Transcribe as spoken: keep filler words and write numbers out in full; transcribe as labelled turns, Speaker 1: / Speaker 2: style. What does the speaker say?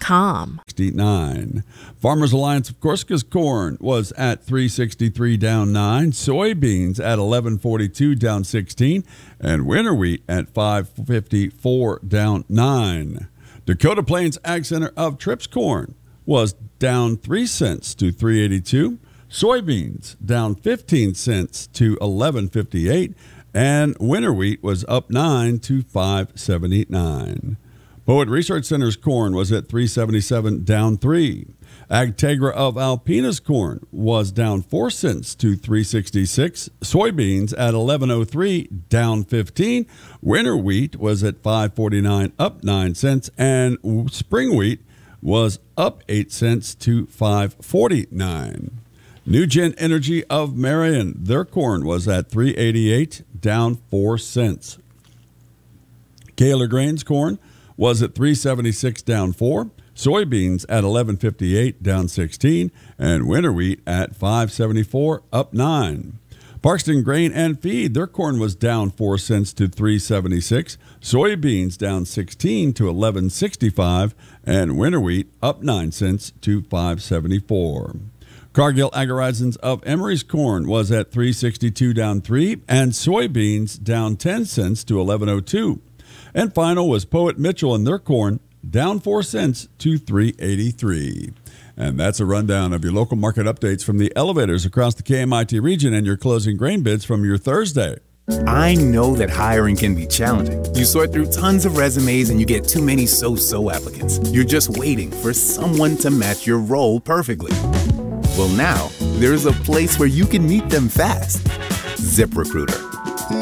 Speaker 1: com.
Speaker 2: sixty-nine. Farmers Alliance of Corsica's corn was at three sixty-three, down nine. Soybeans at eleven forty-two, down sixteen. And winter wheat at five fifty-four, down nine. Dakota Plains Ag Center of Trips corn was down three cents to three eighty-two. Soybeans down fifteen cents to eleven fifty-eight. And winter wheat was up nine to five seventy-nine. Poet Research Center's corn was at three seventy-seven, down three. Agtegra of Alpena's corn was down four cents to three sixty-six. Soybeans at eleven oh three, down fifteen. Winter wheat was at five forty-nine, up nine cents. And spring wheat was up eight cents to five forty-nine. NewGen Energy of Marion, their corn was at three eighty-eight, down four cents. Kaler Grains corn was at three seventy-six, down four. Soybeans at eleven fifty-eight, down sixteen. And winter wheat at five seventy-four, up nine. Parkston Grain and Feed, their corn was down four cents to three seventy-six. Soybeans down sixteen to eleven sixty-five. And winter wheat up nine cents to five seventy-four. Cargill Agri-Horizons of Emery's corn was at three sixty-two, down three, and soybeans down ten cents to eleven oh two. And final was Poet Mitchell and their corn down four cents to three eighty-three. And that's a rundown of your local market updates from the elevators across the K M I T region and your closing grain bids from your Thursday.
Speaker 3: I know that hiring can be challenging. You sort through tons of resumes and you get too many so-so applicants. You're just waiting for someone to match your role perfectly. Well, now, there's a place where you can meet them fast. ZipRecruiter.